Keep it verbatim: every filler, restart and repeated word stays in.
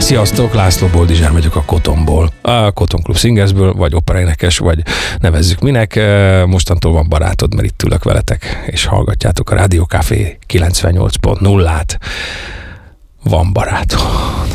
Sziasztok, László Boldizsár vagyok a Kotonból. A Koton Klub Singersből, vagy operaénekes, vagy nevezzük minek. Mostantól van barátod, mert itt ülök veletek, és hallgatjátok a Rádió Café kilencvennyolc pont nullát. Van barátod.